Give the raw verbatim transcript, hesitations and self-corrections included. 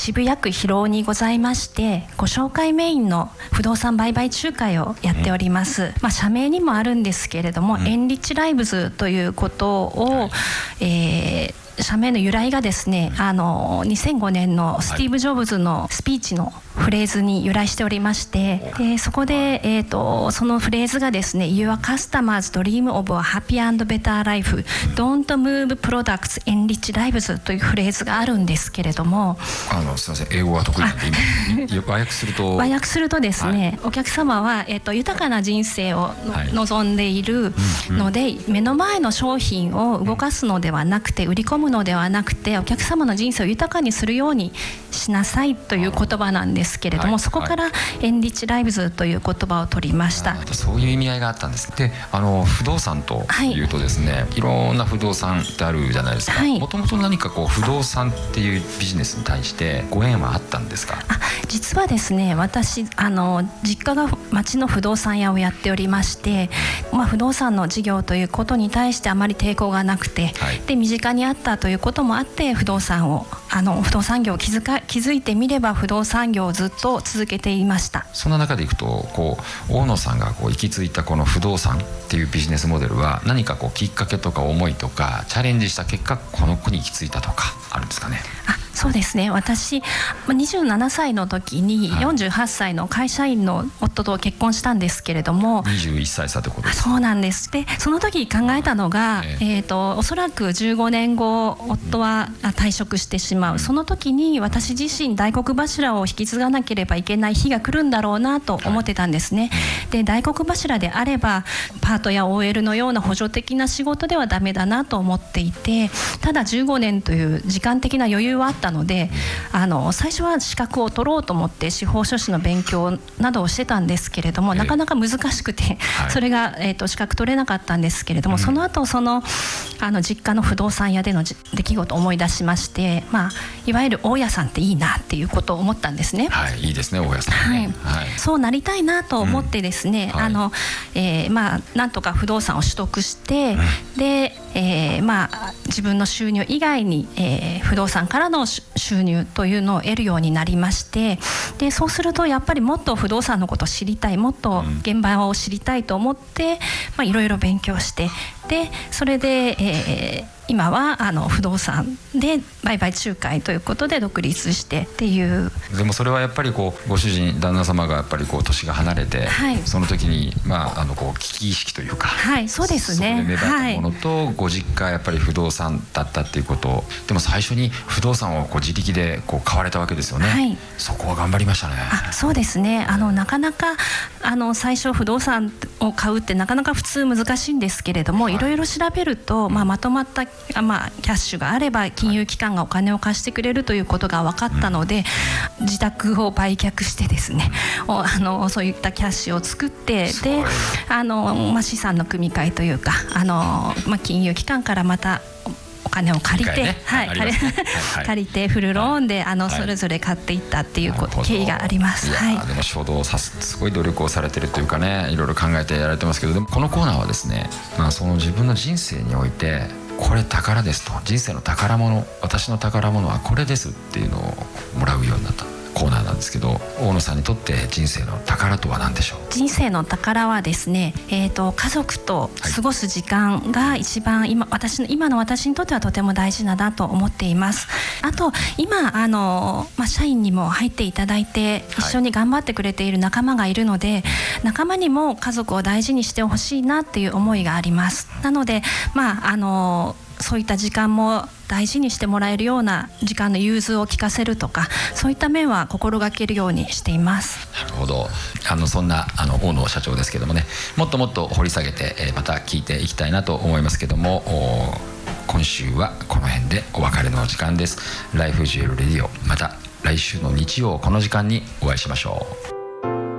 渋谷区広尾にございまして、ご紹介メインの不動産売買仲介をやっております、うん、まあ、社名にもあるんですけれども、うん、エンリッチライブズということを、はい、えー社名の由来がですね、あのにせんごねんのスティーブ・ジョブズのスピーチのフレーズに由来しておりまして、でそこで、えー、とそのフレーズがですね Your customers dream of a happy and better life Don't move products enrich lives というフレーズがあるんですけれども、 あのすみません、英語は得意なんで今和訳すると和訳するとですね、はい、お客様は、えー、と豊かな人生を、はい、望んでいるので、うんうん、目の前の商品を動かすのではなくて売り込むのではなくてお客様の人生を豊かにするようにしなさいという言葉なんですけれども、はい、そこからエンリッチライブズという言葉を取りました。 そういう意味合いがあったんです。で、あの不動産というとですね、はい、いろんな不動産ってあるじゃないですか。もともと何かこう不動産っていうビジネスに対してご縁はあったんですか？ あ、実はですね、私あの実家が町の不動産屋をやっておりまして、まあ、不動産の事業ということに対してあまり抵抗がなくて、はい、で身近にあったということもあって不動産をあの不動産業を気づか気づいてみれば不動産業をずっと続けていました。 そんな中でいくとこう大野さんがこう行き着いたこの不動産っていうビジネスモデルは何かこうきっかけとか思いとかチャレンジした結果この子に行き着いたとかあるんですかね？ あ、そうですね、私にじゅうななさいの時によんじゅうはっさいの会社員の夫と結婚したんですけれども、 にじゅういっさい差ってことですか？ そうなんです。でその時考えたのが、えーえー、とおそらくじゅうごねんご夫は退職してしまう、うん、その時に私自身大黒柱を引き継がなければいけない日が来るんだろうなと思ってたんですね、はい、で大黒柱であればパートや オーエル のような補助的な仕事ではダメだなと思っていて、ただじゅうごねんという時間的な余裕はあったので、あの最初は資格を取ろうと思って司法書士の勉強などをしてたんですけれども、なかなか難しくて、はい、それが、えー、と資格取れなかったんですけれども、うん、その後そのあの実家の不動産屋での出来事を思い出しまして、まあ、いわゆる大家さんっていいなっていうことを思ったんですね。 はい、いいですね、大家さん、ね、 はいはい、そうなりたいなと思ってですね、うん、はい、あのえーまあ、なんとか不動産を取得して、うん、で、えーまあ、自分の収入以外に、えー、不動産からの収入というのを得るようになりまして、でそうするとやっぱりもっと不動産のことを知りたい、もっと現場を知りたいと思って、まあ、いろいろ勉強して、でそれで、えー今はあの不動産で売買仲介ということで独立してっていう。 でもそれはやっぱりこうご主人旦那様がやっぱりこう年が離れて、はい、その時に、まあ、あのこう危機意識というか、 はい、そうですね、 それで芽生えたものと、はい、ご実家やっぱり不動産だったっていうこと、でも最初に不動産をこう自力でこう買われたわけですよね、はい、そこは頑張りましたね。 あ、そうですね、あのなかなかあの最初不動産を買うってなかなか普通難しいんですけれども、はい、いろいろ調べると、まあ、まとまったまあ、キャッシュがあれば金融機関がお金を貸してくれるということが分かったので、うん、自宅を売却してですね、あのそういったキャッシュを作って、であの、まあ、資産の組み替えというかあの、まあ、金融機関からまたお金を借りて、ね、はい、借り、借りてフルローンで、はい、あのそれぞれ買っていったっていうこと、経緯があります。 いや、 はい、 でも衝動さすすごい努力をされてるというかね、いろいろ考えてやられてますけど、でもこのコーナーはですね、まあ、その自分の人生においてこれ宝ですと、人生の宝物、私の宝物はこれですっていうのをもらうようになったコーナーなんですけど、大野さんにとって人生の宝とは何でしょう？ 人生の宝はですね、えーと、家族と過ごす時間が一番今、私の今の私にとってはとても大事だなと思っています。あと今あの、まあ、社員にも入っていただいて一緒に頑張ってくれている仲間がいるので、はい、仲間にも家族を大事にしてほしいなっていう思いがあります。なので、まあ、あのそういった時間も大事にしてもらえるような時間の融通を利かせるとか、そういった面は心がけるようにしています。 なるほど。あのそんなあの大野社長ですけどもね、もっともっと掘り下げて、えー、また聞いていきたいなと思いますけども、今週はこの辺でお別れの時間です。ライフジュエルレディオ、また来週の日曜この時間にお会いしましょう。